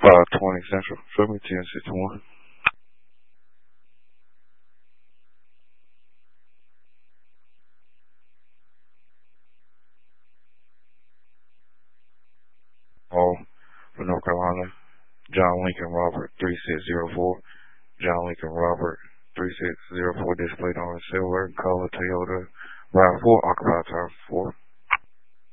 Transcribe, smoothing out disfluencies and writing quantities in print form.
520 Central. Show me 1061. Oh, for North Carolina. John Lincoln Robert 3604. John Lincoln Robert 3604 displayed on a silver color Toyota RAV4 occupied time 4.